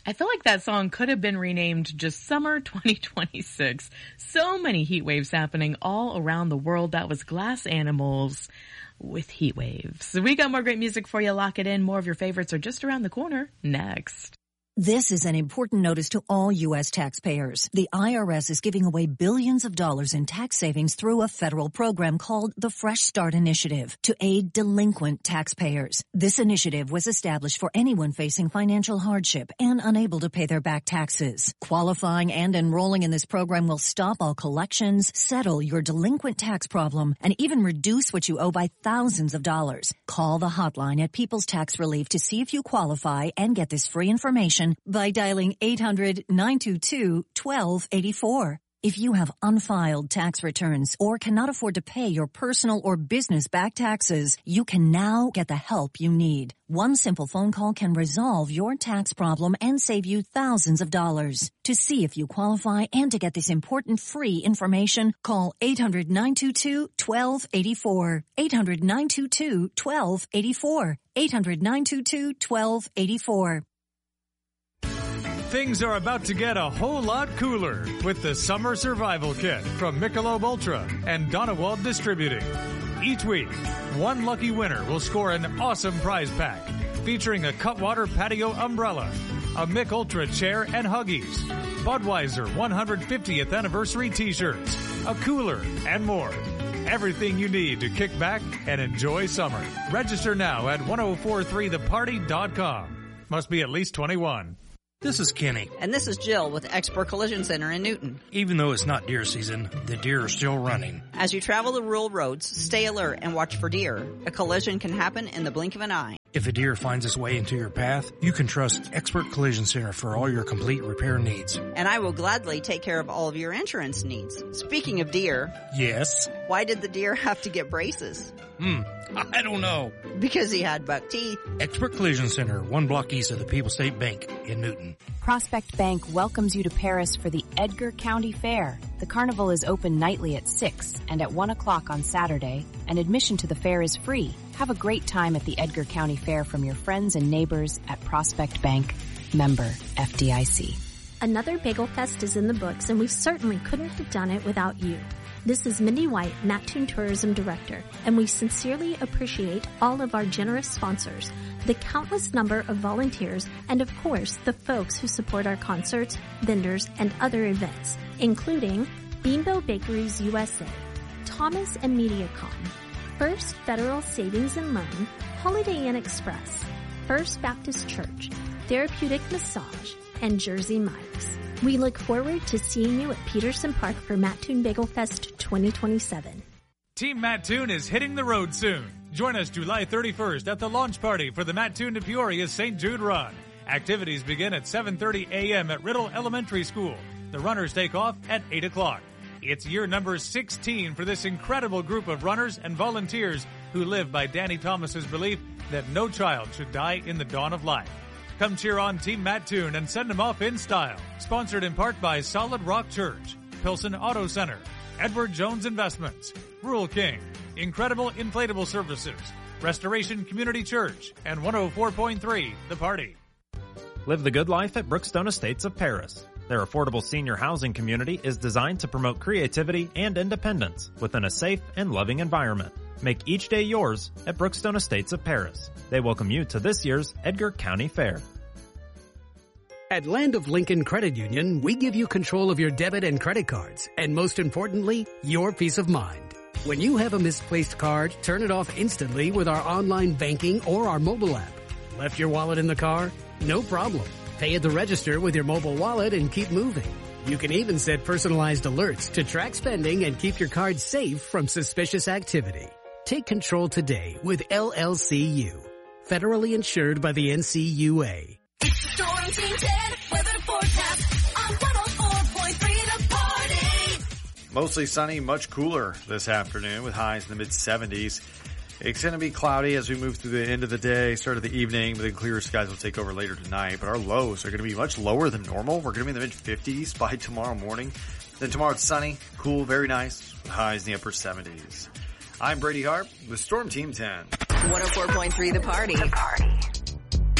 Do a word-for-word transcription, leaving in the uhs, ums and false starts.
I feel like that song could have been renamed just Summer twenty twenty-six. So many heat waves happening all around the world. That was Glass Animals with Heat Waves. We got more great music for you. Lock it in. More of your favorites are just around the corner next. This is an important notice to all U S taxpayers. The I R S is giving away billions of dollars in tax savings through a federal program called the Fresh Start Initiative to aid delinquent taxpayers. This initiative was established for anyone facing financial hardship and unable to pay their back taxes. Qualifying and enrolling in this program will stop all collections, settle your delinquent tax problem, and even reduce what you owe by thousands of dollars. Call the hotline at People's Tax Relief to see if you qualify and get this free information by dialing eight hundred, nine two two, one two eight four. If you have unfiled tax returns or cannot afford to pay your personal or business back taxes, you can now get the help you need. One simple phone call can resolve your tax problem and save you thousands of dollars. To see if you qualify and to get this important free information, call eight hundred, nine two two, one two eight four. eight hundred, nine two two, one two eight four. eight hundred, nine two two, one two eight four. Things are about to get a whole lot cooler with the Summer Survival Kit from Michelob Ultra and Donewald Distributing. Each week, one lucky winner will score an awesome prize pack featuring a Cutwater patio umbrella, a Mich Ultra chair and Huggies, Budweiser one hundred fiftieth anniversary t-shirts, a cooler, and more. Everything you need to kick back and enjoy summer. Register now at ten forty-three the party dot com. Must be at least twenty-one. This is Kenny. And this is Jill with Expert Collision Center in Newton. Even though it's not deer season, the deer are still running. As you travel the rural roads, stay alert and watch for deer. A collision can happen in the blink of an eye. If a deer finds its way into your path, you can trust Expert Collision Center for all your complete repair needs. And I will gladly take care of all of your insurance needs. Speaking of deer. Yes? Why did the deer have to get braces? Hmm, I don't know. Because he had buck teeth. Expert Collision Center, one block east of the People's State Bank in Newton. Prospect Bank welcomes you to Paris for the Edgar County Fair. The carnival is open nightly at six and at one o'clock on Saturday, and admission to the fair is free. Have a great time at the Edgar County Fair from your friends and neighbors at Prospect Bank, member F D I C. Another Bagel Fest is in the books, and we certainly couldn't have done it without you. This is Mindy White, Mattoon Tourism Director, and we sincerely appreciate all of our generous sponsors, the countless number of volunteers, and of course, the folks who support our concerts, vendors, and other events, including Beanbo Bakeries U S A, Thomas and MediaCom, First Federal Savings and Loan, Holiday Inn Express, First Baptist Church, Therapeutic Massage, and Jersey Mike's. We look forward to seeing you at Peterson Park for Mattoon Bagel Fest twenty twenty-seven. Team Mattoon is hitting the road soon. Join us July thirty-first at the launch party for the Mattoon to Peoria Saint Jude Run. Activities begin at seven thirty a.m. at Riddle Elementary School. The runners take off at eight o'clock. It's year number sixteen for this incredible group of runners and volunteers who live by Danny Thomas's belief that no child should die in the dawn of life. Come cheer on Team Mattoon and send them off in style. Sponsored in part by Solid Rock Church, Pilsen Auto Center, Edward Jones Investments, Rural King, Incredible Inflatable Services, Restoration Community Church, and one oh four point three The Party. Live the good life at Brookstone Estates of Paris. Their affordable senior housing community is designed to promote creativity and independence within a safe and loving environment. Make each day yours at Brookstone Estates of Paris. They welcome you to this year's Edgar County Fair. At Land of Lincoln Credit Union, we give you control of your debit and credit cards, and most importantly, your peace of mind. When you have a misplaced card, turn it off instantly with our online banking or our mobile app. Left your wallet in the car? No problem. Pay at the register with your mobile wallet and keep moving. You can even set personalized alerts to track spending and keep your card safe from suspicious activity. Take control today with L L C U. Federally insured by the N C U A. It's the Storm Team ten weather forecast on one oh four point three The Party. Mostly sunny, much cooler this afternoon with highs in the mid seventies. It's going to be cloudy as we move through the end of the day, start of the evening, but then clearer skies will take over later tonight. But our lows are going to be much lower than normal. We're going to be in the mid fifties by tomorrow morning. Then tomorrow it's sunny, cool, very nice, with highs in the upper seventies. I'm Brady Harp with Storm Team ten. one oh four point three The Party. The Party.